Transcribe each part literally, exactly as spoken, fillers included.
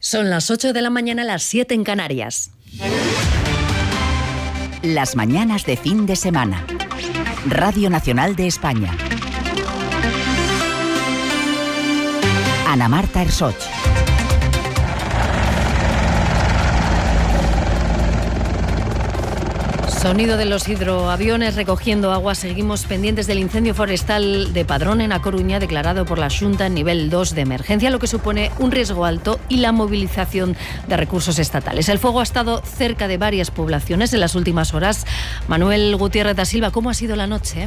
Son las ocho de la mañana, las siete en Canarias. Las mañanas de fin de semana. Radio Nacional de España. Ana Marta Ersoch. Sonido de los hidroaviones recogiendo agua. Seguimos pendientes del incendio forestal de Padrón en A Coruña, declarado por la Xunta en nivel dos de emergencia, lo que supone un riesgo alto y la movilización de recursos estatales. El fuego ha estado cerca de varias poblaciones en las últimas horas. Manuel Gutiérrez da Silva, ¿cómo ha sido la noche?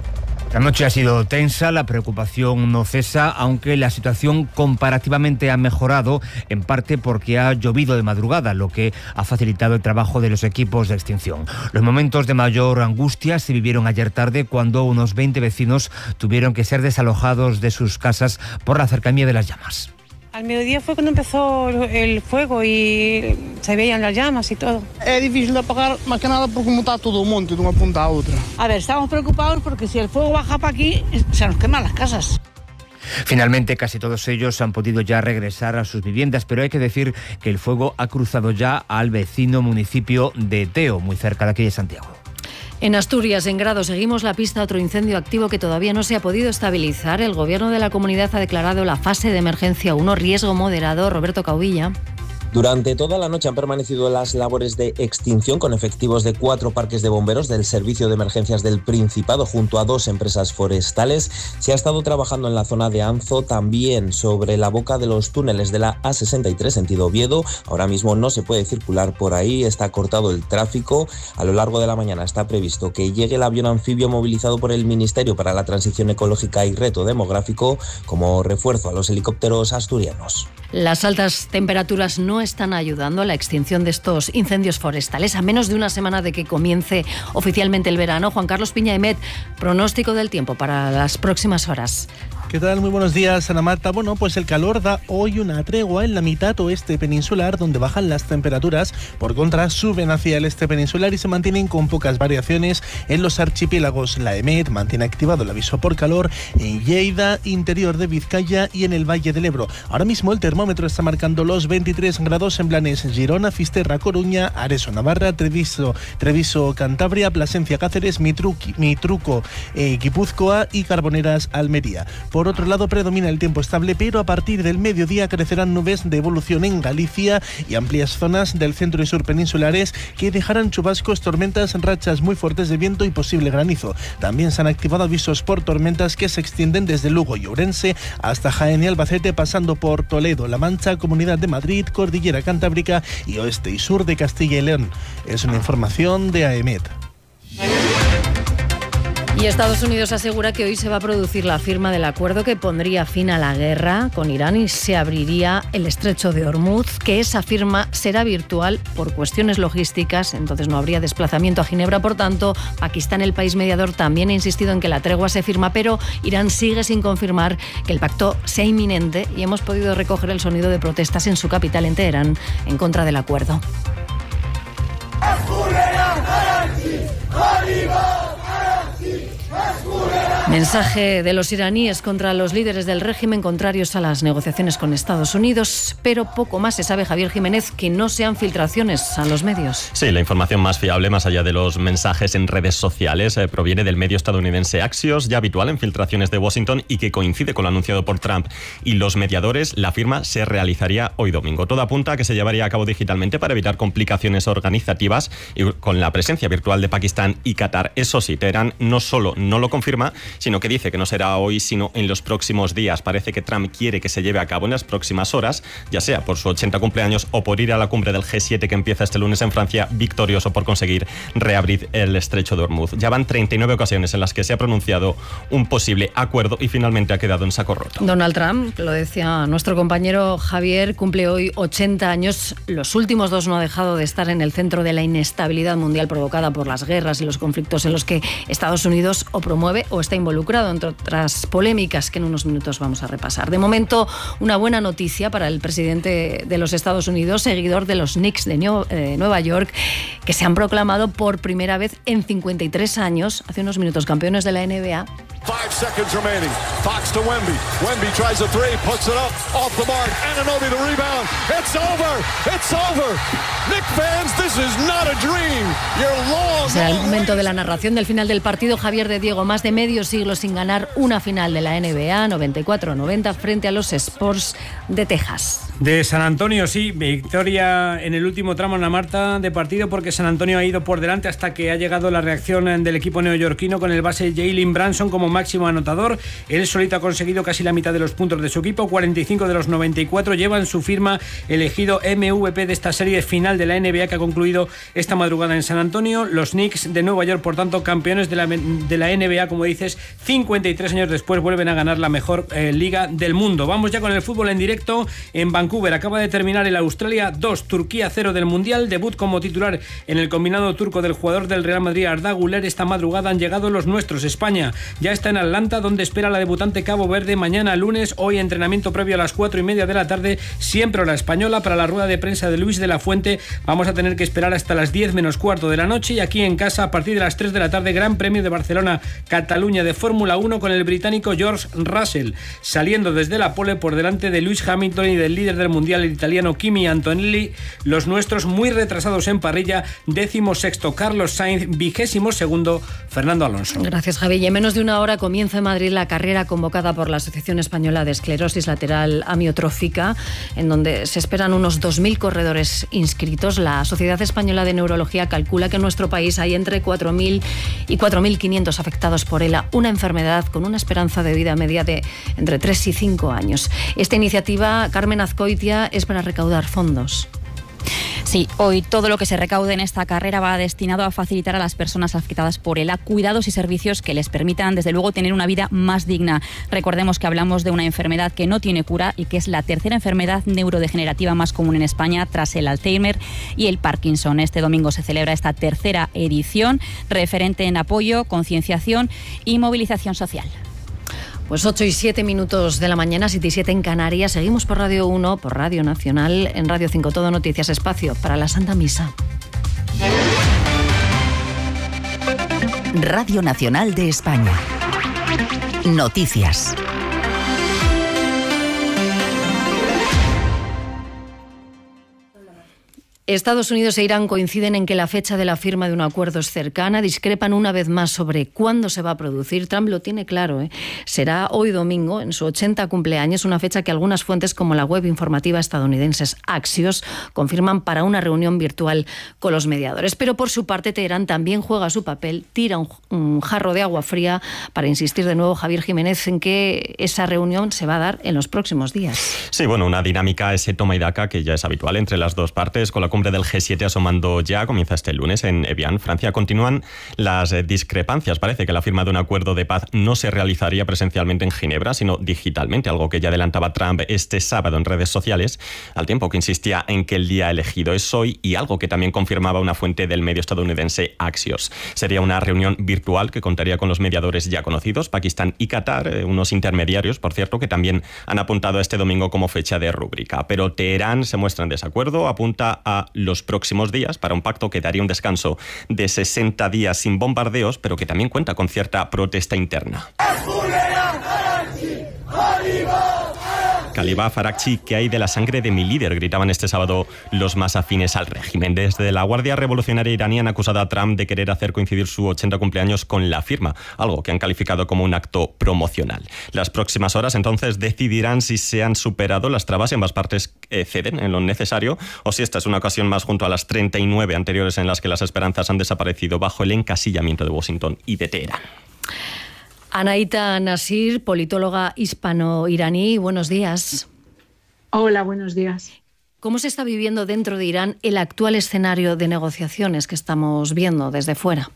La noche ha sido tensa, la preocupación no cesa, aunque la situación comparativamente ha mejorado, en parte porque ha llovido de madrugada, lo que ha facilitado el trabajo de los equipos de extinción. Los momentos de mayor angustia se vivieron ayer tarde, cuando unos veinte vecinos tuvieron que ser desalojados de sus casas por la cercanía de las llamas. Al mediodía fue cuando empezó el fuego y se veían las llamas y todo. Es difícil de apagar, más que nada porque como está todo un monte de una punta a otra. A ver, estamos preocupados porque si el fuego baja para aquí, se nos queman las casas. Finalmente, casi todos ellos han podido ya regresar a sus viviendas, pero hay que decir que el fuego ha cruzado ya al vecino municipio de Teo, muy cerca de aquí de Santiago. En Asturias, en Grado, seguimos la pista a otro incendio activo que todavía no se ha podido estabilizar. El gobierno de la comunidad ha declarado la fase de emergencia uno, riesgo moderado. Roberto Cauvilla. Durante toda la noche han permanecido las labores de extinción con efectivos de cuatro parques de bomberos del Servicio de Emergencias del Principado junto a dos empresas forestales. Se ha estado trabajando en la zona de Anzo, también sobre la boca de los túneles de la A sesenta y tres sentido Oviedo. Ahora mismo no se puede circular por ahí, está cortado el tráfico. A lo largo de la mañana está previsto que llegue el avión anfibio movilizado por el Ministerio para la Transición Ecológica y Reto Demográfico como refuerzo a los helicópteros asturianos. Las altas temperaturas no están ayudando a la extinción de estos incendios forestales. A menos de una semana de que comience oficialmente el verano, Juan Carlos Piña Emet, pronóstico del tiempo para las próximas horas. ¿Qué tal? Muy buenos días, Ana Marta. Bueno, pues el calor da hoy una tregua en la mitad oeste peninsular, donde bajan las temperaturas. Por contra, suben hacia el este peninsular y se mantienen con pocas variaciones en los archipiélagos. La EMET mantiene activado el aviso por calor en Lleida, interior de Vizcaya y en el Valle del Ebro. Ahora mismo el termómetro está marcando los veintitrés grados en Blanes, Girona, Fisterra, Coruña, Areso, Navarra, Treviso, Treviso, Cantabria, Plasencia, Cáceres, Mitruqui, Mitruco, eh, Guipúzcoa y Carboneras, Almería. Por otro lado, predomina el tiempo estable, pero a partir del mediodía crecerán nubes de evolución en Galicia y amplias zonas del centro y sur peninsulares que dejarán chubascos, tormentas, rachas muy fuertes de viento y posible granizo. También se han activado avisos por tormentas que se extienden desde Lugo y Ourense hasta Jaén y Albacete, pasando por Toledo, La Mancha, Comunidad de Madrid, Cordillera Cantábrica y oeste y sur de Castilla y León. Es una información de AEMET. Y Estados Unidos asegura que hoy se va a producir la firma del acuerdo que pondría fin a la guerra con Irán y se abriría el estrecho de Hormuz, que esa firma será virtual por cuestiones logísticas, entonces no habría desplazamiento a Ginebra. Por tanto, Pakistán, el país mediador, también ha insistido en que la tregua se firma, pero Irán sigue sin confirmar que el pacto sea inminente y hemos podido recoger el sonido de protestas en su capital, en Teherán, en contra del acuerdo. Mensaje de los iraníes contra los líderes del régimen contrarios a las negociaciones con Estados Unidos, pero poco más se sabe, Javier Jiménez, que no sean filtraciones a los medios. Sí, la información más fiable, más allá de los mensajes en redes sociales, eh, proviene del medio estadounidense Axios, ya habitual en filtraciones de Washington y que coincide con lo anunciado por Trump y los mediadores. La firma se realizaría hoy domingo. Todo apunta a que se llevaría a cabo digitalmente para evitar complicaciones organizativas y con la presencia virtual de Pakistán y Qatar. Eso sí, Teherán no solo no lo confirma, sino que dice que no será hoy, sino en los próximos días. Parece que Trump quiere que se lleve a cabo en las próximas horas, ya sea por su ochenta cumpleaños o por ir a la cumbre del G siete que empieza este lunes en Francia, victorioso por conseguir reabrir el estrecho de Hormuz. Ya van treinta y nueve ocasiones en las que se ha pronunciado un posible acuerdo y finalmente ha quedado en saco roto. Donald Trump, lo decía nuestro compañero Javier, cumple hoy ochenta años. Los últimos dos no ha dejado de estar en el centro de la inestabilidad mundial provocada por las guerras y los conflictos en los que Estados Unidos o promueve o está involucrado, entre otras polémicas que en unos minutos vamos a repasar. De momento, una buena noticia para el presidente de los Estados Unidos, seguidor de los Knicks de Nueva York, que se han proclamado por primera vez en cincuenta y tres años, hace unos minutos campeones de la N B A, Five seconds remaining. Fox to Wemby. Wemby tries a three, puts it up, off the mark. Anunoby the rebound. It's over. It's over. Knick fans, this is not a dream. You're long. Será el momento de la narración del final del partido. Javier de Diego, más de medio siglo sin ganar una final de la N B A, noventa y cuatro noventa frente a los Spurs de Texas. De San Antonio, sí, victoria en el último tramo, Ana Marta, de partido, porque San Antonio ha ido por delante hasta que ha llegado la reacción del equipo neoyorquino con el base Jalen Branson como máximo anotador. Él solito ha conseguido casi la mitad de los puntos de su equipo, cuarenta y cinco de los noventa y cuatro, lleva en su firma elegido M V P de esta serie final de la N B A que ha concluido esta madrugada en San Antonio. Los Knicks de Nueva York, por tanto, campeones de la, de la N B A, como dices, cincuenta y tres años después vuelven a ganar la mejor eh, liga del mundo. Vamos ya con el fútbol en directo en Vancouver. Acaba de terminar el Australia dos, Turquía cero del Mundial. Debut como titular en el combinado turco del jugador del Real Madrid, Arda Güler. Esta madrugada han llegado los nuestros. España ya está en Atlanta, donde espera la debutante Cabo Verde mañana lunes. Hoy entrenamiento previo a las cuatro y media de la tarde, siempre hora española. Para la rueda de prensa de Luis de la Fuente vamos a tener que esperar hasta las diez menos cuarto de la noche. Y aquí en casa, a partir de las tres de la tarde, Gran Premio de Barcelona Cataluña de Fórmula uno con el británico George Russell saliendo desde la pole por delante de Lewis Hamilton y del líder del mundial, el italiano Kimi Antonelli. Los nuestros muy retrasados en parrilla, décimo sexto Carlos Sainz, vigésimo segundo Fernando Alonso. Gracias, Javi. Y en menos de una hora comienza en Madrid la carrera convocada por la Asociación Española de Esclerosis Lateral Amiotrófica, en donde se esperan unos dos mil corredores inscritos. La Sociedad Española de Neurología calcula que en nuestro país hay entre cuatro mil y cuatro mil quinientos afectados por ELA, una enfermedad con una esperanza de vida media de entre tres y cinco años. Esta iniciativa, Carmen Azcoitia, es para recaudar fondos. Sí, hoy todo lo que se recaude en esta carrera va destinado a facilitar a las personas afectadas por ELA cuidados y servicios que les permitan, desde luego, tener una vida más digna. Recordemos que hablamos de una enfermedad que no tiene cura y que es la tercera enfermedad neurodegenerativa más común en España, tras el Alzheimer y el Parkinson. Este domingo se celebra esta tercera edición, referente en apoyo, concienciación y movilización social. Pues ocho y siete minutos de la mañana, siete y siete en Canarias. Seguimos por Radio uno, por Radio Nacional, en Radio cinco Todo Noticias, espacio para la Santa Misa. Radio Nacional de España. Noticias. Estados Unidos e Irán coinciden en que la fecha de la firma de un acuerdo es cercana, discrepan una vez más sobre cuándo se va a producir. Trump lo tiene claro, ¿eh? Será hoy domingo, en su ochenta cumpleaños, una fecha que algunas fuentes como la web informativa estadounidense Axios confirman para una reunión virtual con los mediadores. Pero por su parte, Teherán también juega su papel, tira un, un jarro de agua fría para insistir de nuevo, Javier Jiménez, en que esa reunión se va a dar en los próximos días. Sí, bueno, una dinámica, ese toma y daca que ya es habitual entre las dos partes, con la cumbre del G siete asomando ya, comienza este lunes en Evian, Francia. Continúan las discrepancias. Parece que la firma de un acuerdo de paz no se realizaría presencialmente en Ginebra, sino digitalmente, algo que ya adelantaba Trump este sábado en redes sociales, al tiempo que insistía en que el día elegido es hoy, y algo que también confirmaba una fuente del medio estadounidense Axios. Sería una reunión virtual que contaría con los mediadores ya conocidos, Pakistán y Qatar, unos intermediarios, por cierto, que también han apuntado a este domingo como fecha de rúbrica. Pero Teherán se muestra en desacuerdo, apunta a los próximos días para un pacto que daría un descanso de sesenta días sin bombardeos, pero que también cuenta con cierta protesta interna. Calibaf, Arakchi, ¿qué hay de la sangre de mi líder?, gritaban este sábado los más afines al régimen. Desde la Guardia Revolucionaria iraní han acusado a Trump de querer hacer coincidir su ochenta cumpleaños con la firma, algo que han calificado como un acto promocional. Las próximas horas entonces decidirán si se han superado las trabas y ambas partes eh, ceden en lo necesario, o si esta es una ocasión más junto a las treinta y nueve anteriores en las que las esperanzas han desaparecido bajo el encasillamiento de Washington y de Teherán. Anaita Nasir, politóloga hispano-iraní, buenos días. Hola, buenos días. ¿Cómo se está viviendo dentro de Irán el actual escenario de negociaciones que estamos viendo desde fuera?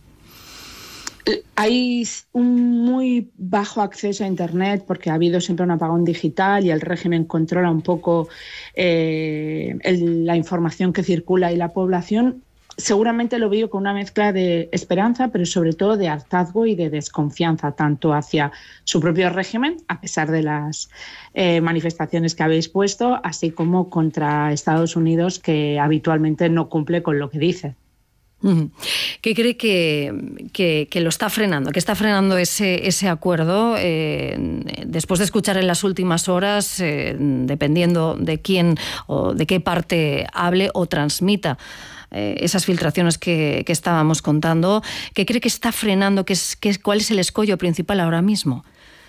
Hay un muy bajo acceso a Internet porque ha habido siempre un apagón digital y el régimen controla un poco eh, el, la información que circula, y la población seguramente lo veo con una mezcla de esperanza, pero sobre todo de hartazgo y de desconfianza, tanto hacia su propio régimen, a pesar de las eh, manifestaciones que habéis puesto, así como contra Estados Unidos, que habitualmente no cumple con lo que dice. ¿Qué cree que, que, que lo está frenando? ¿Qué está frenando ese, ese acuerdo? Eh, después de escuchar en las últimas horas, eh, dependiendo de quién o de qué parte hable o transmita eh, esas filtraciones que, que estábamos contando, ¿qué cree que está frenando? ¿Qué es, qué, ¿Cuál es el escollo principal ahora mismo?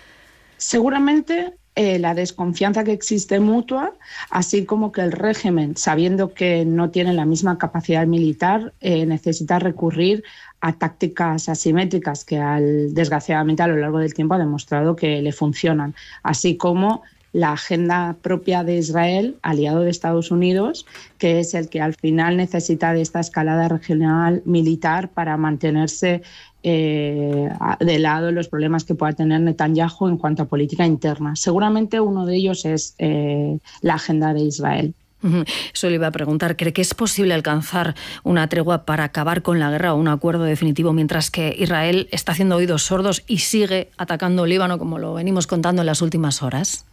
Seguramente Eh, la desconfianza que existe mutua, así como que el régimen, sabiendo que no tiene la misma capacidad militar, eh, necesita recurrir a tácticas asimétricas que al, desgraciadamente a lo largo del tiempo ha demostrado que le funcionan, así como la agenda propia de Israel, aliado de Estados Unidos, que es el que al final necesita de esta escalada regional militar para mantenerse eh, de lado los problemas que pueda tener Netanyahu en cuanto a política interna. Seguramente uno de ellos es eh, la agenda de Israel. Eso le iba a preguntar. ¿Cree que es posible alcanzar una tregua para acabar con la guerra o un acuerdo definitivo mientras que Israel está haciendo oídos sordos y sigue atacando Líbano, como lo venimos contando en las últimas horas?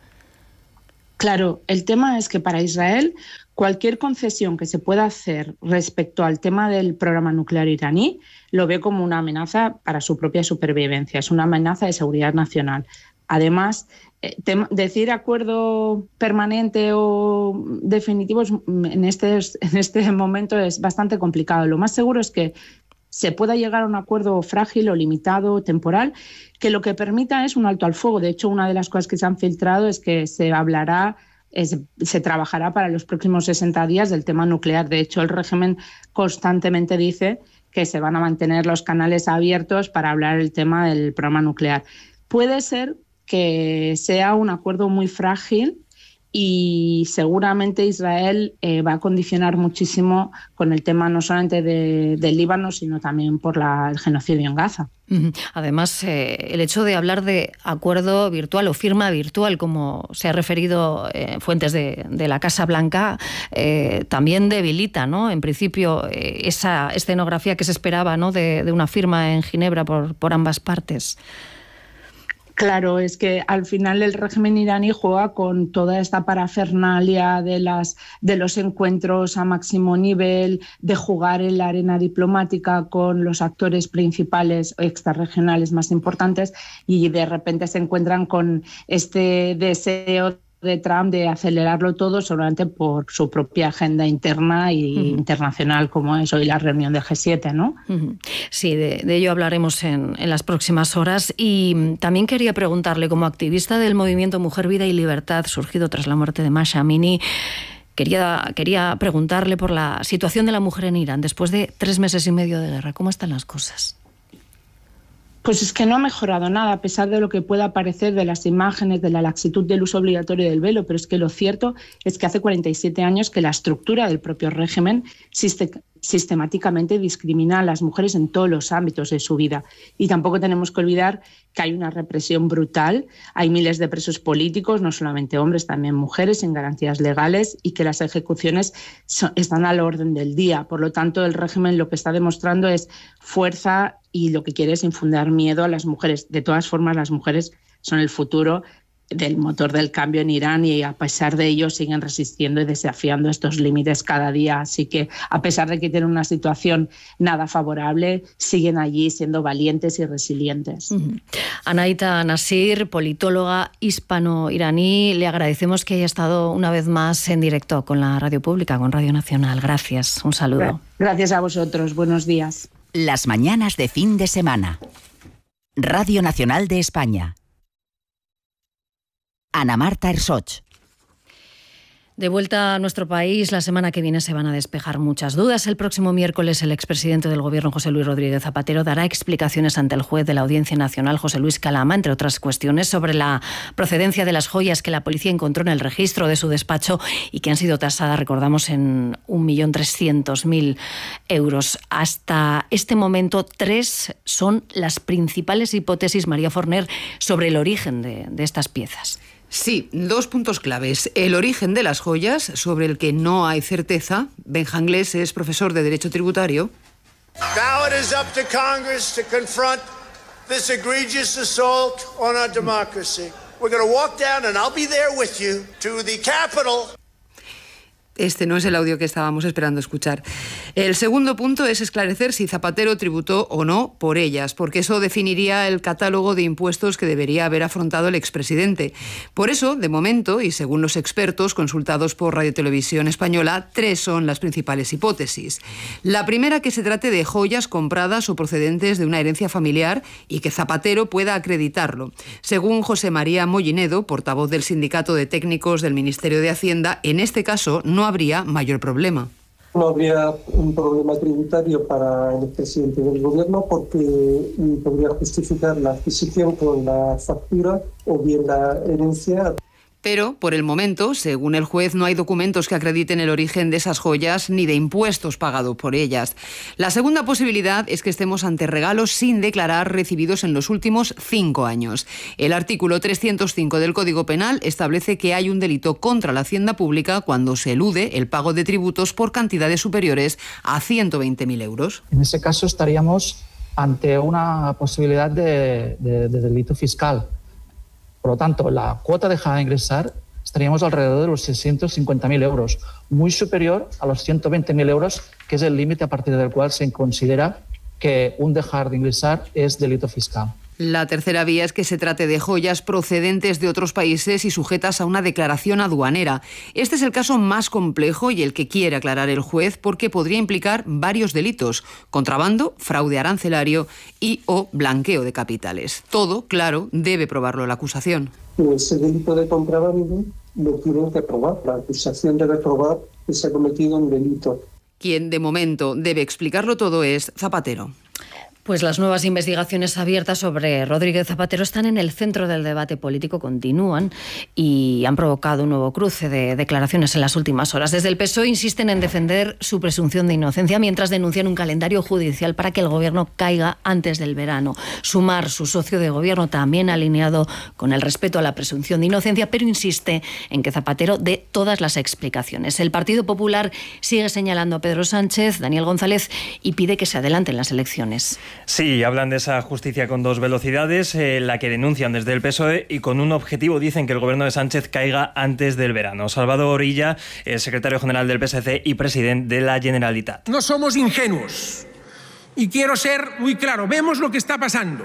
Claro, el tema es que para Israel cualquier concesión que se pueda hacer respecto al tema del programa nuclear iraní lo ve como una amenaza para su propia supervivencia, es una amenaza de seguridad nacional. Además, eh, tema, decir acuerdo permanente o definitivo en este, en este momento es bastante complicado. Lo más seguro es que se pueda llegar a un acuerdo frágil o limitado, temporal, que lo que permita es un alto al fuego. De hecho, una de las cosas que se han filtrado es que se hablará, es, se trabajará para los próximos sesenta días del tema nuclear. De hecho, el régimen constantemente dice que se van a mantener los canales abiertos para hablar el tema del programa nuclear. Puede ser que sea un acuerdo muy frágil y seguramente Israel eh, va a condicionar muchísimo con el tema no solamente de, del Líbano, sino también por la, el genocidio en Gaza. Además, eh, el hecho de hablar de acuerdo virtual o firma virtual, como se ha referido eh, fuentes de, de la Casa Blanca, eh, también debilita, ¿no? En principio, eh, esa escenografía que se esperaba, ¿no? de, de una firma en Ginebra por, por ambas partes. Claro, es que al final el régimen iraní juega con toda esta parafernalia de, las, de los encuentros a máximo nivel, de jugar en la arena diplomática con los actores principales o extrarregionales más importantes, y de repente se encuentran con este deseo de Trump de acelerarlo todo solamente por su propia agenda interna y uh-huh. internacional, como es hoy la reunión del G siete, ¿no? Uh-huh. Sí, de, de ello hablaremos en, en las próximas horas. Y también quería preguntarle, como activista del movimiento Mujer, Vida y Libertad, surgido tras la muerte de Mahsa Amini, quería, quería preguntarle por la situación de la mujer en Irán después de tres meses y medio de guerra. ¿Cómo están las cosas? Pues es que no ha mejorado nada, a pesar de lo que pueda parecer de las imágenes, de la laxitud del uso obligatorio del velo, pero es que lo cierto es que hace cuarenta y siete años que la estructura del propio régimen sistemáticamente discrimina a las mujeres en todos los ámbitos de su vida. Y tampoco tenemos que olvidar que hay una represión brutal, hay miles de presos políticos, no solamente hombres, también mujeres, sin garantías legales, y que las ejecuciones son, están a la orden del día. Por lo tanto, el régimen lo que está demostrando es fuerza y lo que quiere es infundir miedo a las mujeres. De todas formas, las mujeres son el futuro del motor del cambio en Irán y a pesar de ello siguen resistiendo y desafiando estos límites cada día. Así que a pesar de que tienen una situación nada favorable, siguen allí siendo valientes y resilientes. Uh-huh. Anaita Nasir, politóloga hispano-iraní, le agradecemos que haya estado una vez más en directo con la radio pública, con Radio Nacional. Gracias, un saludo. Gracias a vosotros, buenos días. Las mañanas de fin de semana. Radio Nacional de España. Ana Marta Ersoch. De vuelta a nuestro país, la semana que viene se van a despejar muchas dudas. El próximo miércoles el expresidente del Gobierno, José Luis Rodríguez Zapatero, dará explicaciones ante el juez de la Audiencia Nacional, José Luis Calama, entre otras cuestiones, sobre la procedencia de las joyas que la policía encontró en el registro de su despacho y que han sido tasadas, recordamos, en un millón trescientos mil euros. Hasta este momento, tres son las principales hipótesis, María Forner, sobre el origen de, de estas piezas. Sí, dos puntos claves. El origen de las joyas, sobre el que no hay certeza. Benja Inglés es profesor de Derecho Tributario. Now it is up to Congress to confront this egregious assault on our democracy. We're going to walk down, and I'll be there with you, to the Capitol. Este no es el audio que estábamos esperando escuchar. El segundo punto es esclarecer si Zapatero tributó o no por ellas, porque eso definiría el catálogo de impuestos que debería haber afrontado el expresidente. Por eso, de momento, y según los expertos consultados por Radio Televisión Española, tres son las principales hipótesis. La primera, que se trate de joyas compradas o procedentes de una herencia familiar y que Zapatero pueda acreditarlo. Según José María Mollinedo, portavoz del Sindicato de Técnicos del Ministerio de Hacienda, en este caso no habría mayor problema. No habría un problema tributario para el presidente del gobierno porque podría justificar la adquisición con la factura o bien la herencia. Pero, por el momento, según el juez, no hay documentos que acrediten el origen de esas joyas ni de impuestos pagados por ellas. La segunda posibilidad es que estemos ante regalos sin declarar recibidos en los últimos cinco años. El artículo trescientos cinco del Código Penal establece que hay un delito contra la hacienda pública cuando se elude el pago de tributos por cantidades superiores a ciento veinte mil euros. En ese caso estaríamos ante una posibilidad de, de, de delito fiscal. Por lo tanto, la cuota dejada de ingresar estaríamos alrededor de los seiscientos cincuenta mil euros, muy superior a los ciento veinte mil euros, que es el límite a partir del cual se considera que un dejar de ingresar es delito fiscal. La tercera vía es que se trate de joyas procedentes de otros países y sujetas a una declaración aduanera. Este es el caso más complejo y el que quiere aclarar el juez porque podría implicar varios delitos: contrabando, fraude arancelario y o blanqueo de capitales. Todo, claro, debe probarlo la acusación. Ese delito de contrabando lo tienen que probar. La acusación debe probar que se ha cometido un delito. Quien de momento debe explicarlo todo es Zapatero. Pues las nuevas investigaciones abiertas sobre Rodríguez Zapatero están en el centro del debate político, continúan y han provocado un nuevo cruce de declaraciones en las últimas horas. Desde el P S O E insisten en defender su presunción de inocencia, mientras denuncian un calendario judicial para que el gobierno caiga antes del verano. Sumar, su socio de gobierno, también alineado con el respeto a la presunción de inocencia, pero insiste en que Zapatero dé todas las explicaciones. El Partido Popular sigue señalando a Pedro Sánchez, Daniel González, y pide que se adelanten las elecciones. Sí, hablan de esa justicia con dos velocidades, eh, la que denuncian desde el P S O E, y con un objetivo: dicen que el gobierno de Sánchez caiga antes del verano. Salvador Illa, el secretario general del P S C y presidente de la Generalitat. No somos ingenuos y quiero ser muy claro. Vemos lo que está pasando.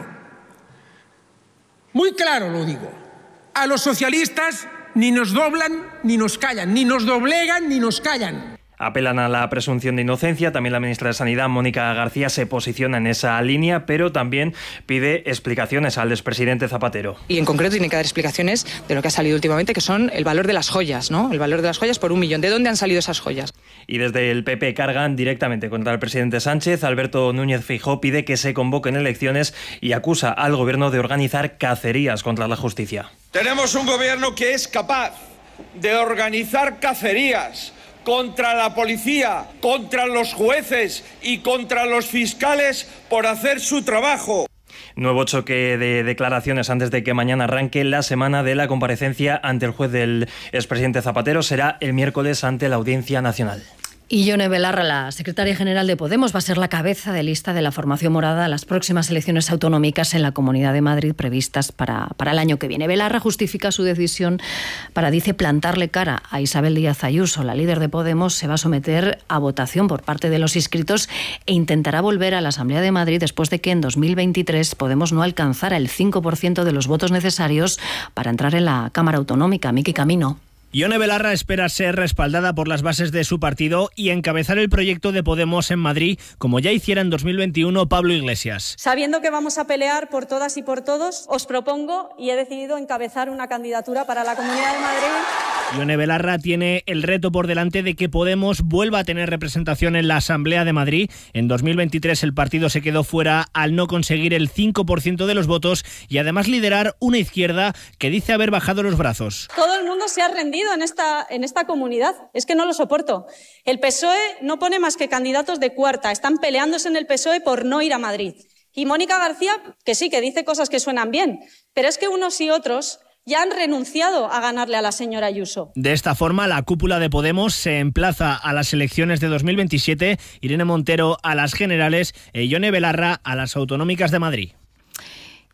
Muy claro lo digo. A los socialistas ni nos doblan ni nos callan, ni nos doblegan ni nos callan. Apelan a la presunción de inocencia. También la ministra de Sanidad, Mónica García, se posiciona en esa línea, pero también pide explicaciones al expresidente Zapatero. Y en concreto tiene que dar explicaciones de lo que ha salido últimamente, que son el valor de las joyas, ¿no? El valor de las joyas por un millón. ¿De dónde han salido esas joyas? Y desde el P P cargan directamente contra el presidente Sánchez. Alberto Núñez Feijóo pide que se convoquen elecciones y acusa al gobierno de organizar cacerías contra la justicia. Tenemos un gobierno que es capaz de organizar cacerías contra la policía, contra los jueces y contra los fiscales por hacer su trabajo. Nuevo choque de declaraciones antes de que mañana arranque la semana de la comparecencia ante el juez del expresidente Zapatero. Será el miércoles ante la Audiencia Nacional. Y Ione Belarra, la secretaria general de Podemos, va a ser la cabeza de lista de la formación morada a las próximas elecciones autonómicas en la Comunidad de Madrid previstas para, para el año que viene. Belarra justifica su decisión para, dice, plantarle cara a Isabel Díaz Ayuso. La líder de Podemos se va a someter a votación por parte de los inscritos e intentará volver a la Asamblea de Madrid después de que en dos mil veintitrés Podemos no alcanzara el cinco por ciento de los votos necesarios para entrar en la Cámara Autonómica. Miki Camino. Ione Belarra espera ser respaldada por las bases de su partido y encabezar el proyecto de Podemos en Madrid, como ya hiciera en dos mil veintiuno Pablo Iglesias. Sabiendo que vamos a pelear por todas y por todos, os propongo y he decidido encabezar una candidatura para la Comunidad de Madrid. Ione Belarra tiene el reto por delante de que Podemos vuelva a tener representación en la Asamblea de Madrid. En dos mil veintitrés el partido se quedó fuera al no conseguir el cinco por ciento de los votos y además liderar una izquierda que dice haber bajado los brazos. Todo el mundo se ha rendido en esta, en esta comunidad. Es que no lo soporto. El P S O E no pone más que candidatos de cuarta. Están peleándose en el P S O E por no ir a Madrid. Y Mónica García, que sí, que dice cosas que suenan bien, pero es que unos y otros ya han renunciado a ganarle a la señora Ayuso. De esta forma, la cúpula de Podemos se emplaza a las elecciones de dos mil veintisiete, Irene Montero a las generales e Ione Belarra a las autonómicas de Madrid.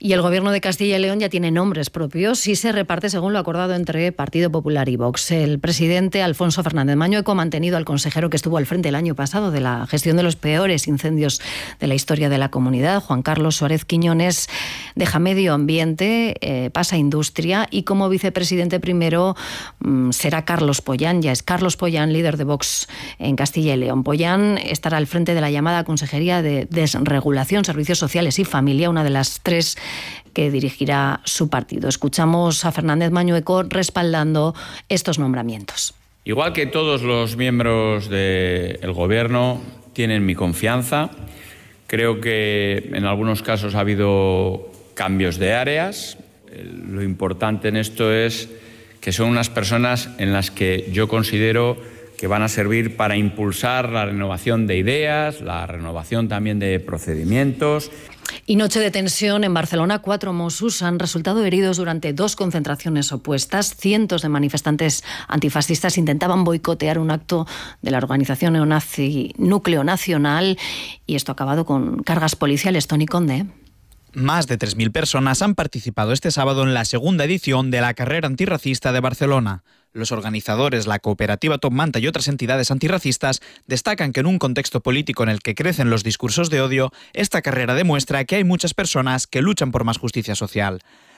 Y el Gobierno de Castilla y León ya tiene nombres propios y se reparte según lo acordado entre Partido Popular y Vox. El presidente Alfonso Fernández Mañueco ha mantenido al consejero que estuvo al frente el año pasado de la gestión de los peores incendios de la historia de la comunidad, Juan Carlos Suárez Quiñones. Deja Medio Ambiente, eh, pasa a Industria y como vicepresidente primero mmm, será Carlos Pollán. Ya es Carlos Pollán, líder de Vox en Castilla y León. Pollán estará al frente de la llamada Consejería de Desregulación, Servicios Sociales y Familia, una de las tres que dirigirá su partido. Escuchamos a Fernández Mañueco respaldando estos nombramientos. Igual que todos los miembros del Gobierno tienen mi confianza, creo que en algunos casos ha habido cambios de áreas. Lo importante en esto es que son unas personas en las que yo considero que van a servir para impulsar la renovación de ideas, la renovación también de procedimientos. Y noche de tensión en Barcelona. Cuatro Mossos han resultado heridos durante dos concentraciones opuestas. Cientos de manifestantes antifascistas intentaban boicotear un acto de la organización neonazi Núcleo Nacional y esto ha acabado con cargas policiales. Toni Conde. Más de tres mil personas han participado este sábado en la segunda edición de la carrera antirracista de Barcelona. Los organizadores, la cooperativa Top Manta y otras entidades antirracistas destacan que en un contexto político en el que crecen los discursos de odio, esta carrera demuestra que hay muchas personas que luchan por más justicia social.